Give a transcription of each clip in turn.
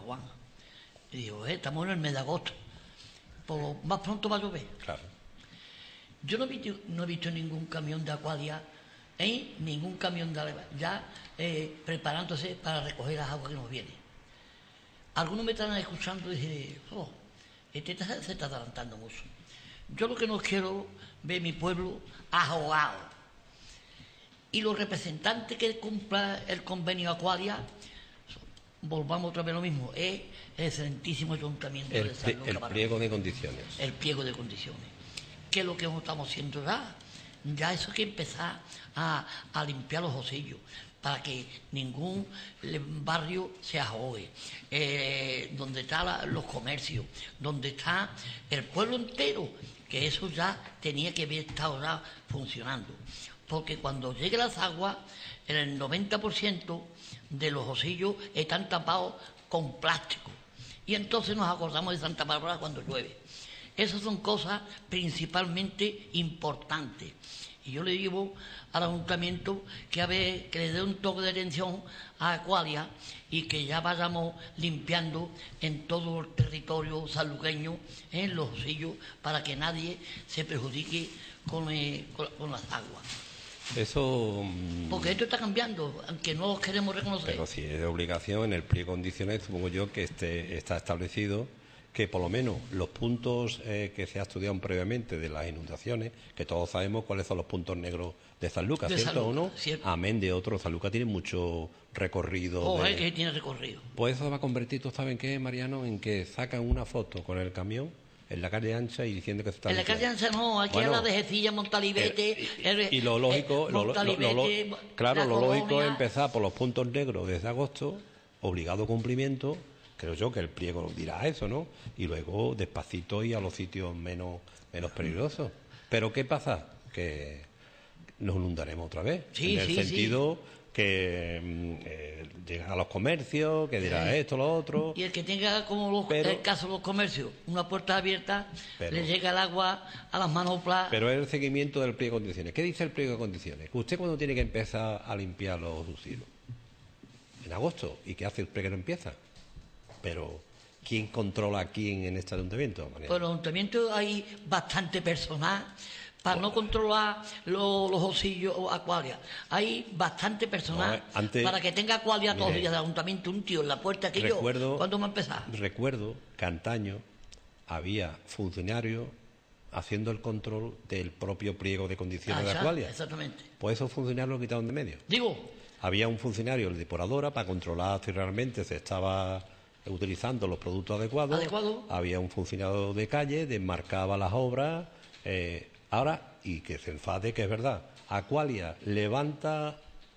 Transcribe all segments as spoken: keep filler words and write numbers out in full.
Juan. Y digo, eh, estamos en el mes de agosto, pues más pronto va a llover. Claro. Yo no he visto, no he visto ningún camión de Aqualia, ¿eh? Ningún camión de Aleva, ya eh, preparándose para recoger las aguas que nos vienen. Algunos me están escuchando y dicen, oh, este se está adelantando mucho. Yo lo que no quiero ver mi pueblo ahogado. Y los representantes que cumplan el convenio Aqualia, volvamos otra vez lo mismo, es el excelentísimo ayuntamiento El, de San Lucas. el pliego de condiciones. El pliego de condiciones. Que es lo que estamos haciendo ya. Ya eso hay que empezar a, a limpiar los hocillos para que ningún barrio se ahogue. Eh, donde están la, los comercios, donde está el pueblo entero, que eso ya tenía que haber estado ya funcionando. Porque cuando lleguen las aguas, el noventa por ciento de los hocillos están tapados con plástico. Y entonces nos acordamos de Santa Bárbara cuando llueve. Esas son cosas principalmente importantes. Y yo le digo al ayuntamiento que a ver, que le dé un toque de atención a Aqualia y que ya vayamos limpiando en todo el territorio sanluqueño, en los hocillos, para que nadie se perjudique con, eh, con, con las aguas. Eso... Porque esto está cambiando, aunque no lo queremos reconocer. Pero si es de obligación, en el pliego de condiciones, supongo yo que este, está establecido que por lo menos los puntos eh, que se ha estudiado previamente de las inundaciones, que todos sabemos cuáles son los puntos negros de San Lucas, ¿cierto o no? Cierto. Amén de otros, San Lucas tiene mucho recorrido. Oh, de... es que tiene recorrido. Pues eso va a convertir, ¿tú saben qué, Mariano? En que sacan una foto con el camión en la calle ancha y diciendo que se está... En la calle ancha no, aquí bueno, a la de Jecilla, Montalibete... Eh, y, el, y lo lógico, eh, lo, lo, lo, lo, claro, lo Colonia, lógico es empezar por los puntos negros desde agosto, obligado cumplimiento, creo yo que el pliego dirá eso, ¿no? Y luego despacito y a los sitios menos, menos peligrosos. Pero ¿qué pasa? Que nos inundaremos otra vez, sí, en el sí, sentido... Sí. que eh, llegan a los comercios, que dirá esto, lo otro... Y el que tenga, como los, pero, el caso de los comercios, una puerta abierta, pero, le llega el agua a las manoplas... Pero es el seguimiento del pliego de condiciones. ¿Qué dice el pliego de condiciones? ¿Usted cuándo tiene que empezar a limpiar los subsidios? En agosto. ¿Y qué hace el pliego que no empieza? Pero... ¿quién controla a quién en este ayuntamiento? Pues en el ayuntamiento hay bastante personal... para no controlar los, los hocillos o Aqualia. Hay bastante personal no, antes, para que tenga Aqualia todos los días del ayuntamiento, un tío en la puerta que recuerdo, yo. ¿Cuándo va a empezar? Recuerdo que antaño había funcionarios haciendo el control del propio pliego de condiciones ah, de Aqualia. Exactamente. Pues esos funcionarios lo quitaron de medio. Digo. Había un funcionario, el depuradora, para controlar si realmente se estaba utilizando los productos adecuados. ¿Adecuado? Había un funcionario de calle, desmarcaba las obras... Eh, Ahora, y que se enfade, que es verdad, Aqualia levanta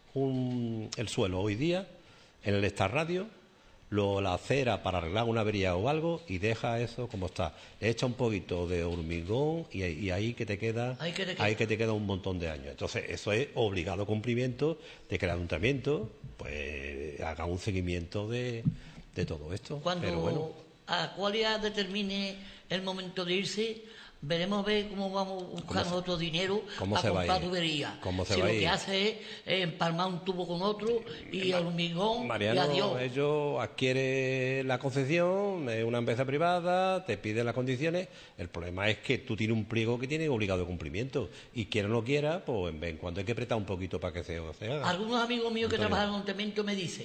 un, el suelo hoy día en el Estarradio, lo la acera para arreglar una avería o algo y deja eso como está. Le echa un poquito de hormigón y, y ahí que te queda, ahí que te queda. ahí que te queda un montón de años. Entonces, eso es obligado cumplimiento de que el ayuntamiento pues haga un seguimiento de, de todo esto. Cuando Pero bueno, Aqualia determine el momento de irse, veremos a ver cómo vamos a buscar nosotros dinero para comprar tuberías. Si lo que hace es eh, empalmar un tubo con otro y el hormigón Mariano, y adiós. Ellos adquieren la concesión, es una empresa privada, te piden las condiciones. El problema es que tú tienes un pliego que tiene obligado de cumplimiento y quiera o no quiera, pues en vez en cuando hay que apretar un poquito para que se, se haga. Algunos amigos míos que trabajan en el ayuntamiento me dicen...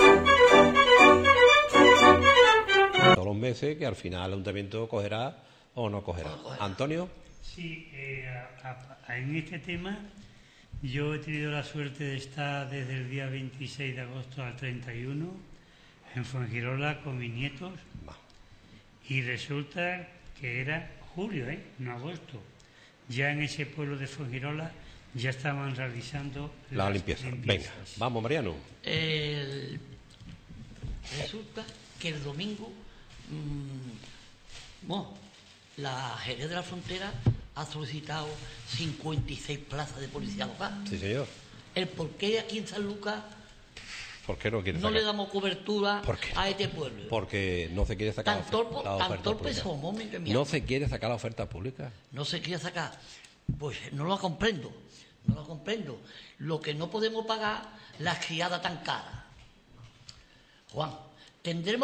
todos los meses que al final el ayuntamiento cogerá o no cogerá. ¿Antonio? Sí, eh, a, a, en este tema yo he tenido la suerte de estar desde el día veintiséis de agosto al treinta y uno en Fuengirola con mis nietos Va. Y resulta que era julio, ¿eh? No agosto. Ya en ese pueblo de Fuengirola ya estaban realizando la las limpieza. limpiezas. Venga, vamos, Mariano. El... Resulta que el domingo mmm, bueno, la Jerez de la Frontera ha solicitado cincuenta y seis plazas de policía local. Sí, señor. El por qué aquí en San Lucas ¿Por qué no quiere no sacar? le damos cobertura a este pueblo? Porque no se quiere sacar tan la, torpo, la oferta tan torpe pública. somos, mi No se quiere sacar la oferta pública. No se quiere sacar. Pues no lo comprendo. No lo comprendo. Lo que no podemos pagar, la criada tan cara. Juan, tendremos